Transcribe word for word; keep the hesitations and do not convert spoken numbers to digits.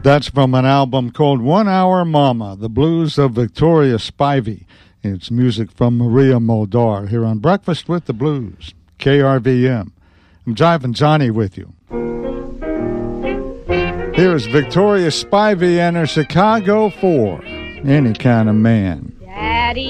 That's from an album called One Hour Mama, The Blues of Victoria Spivey. It's music from Maria Muldaur here on Breakfast with the Blues, K R V M. I'm Jivin' Johnny with you. Here's Victoria Spivey and her Chicago Four, Any Kind of Man.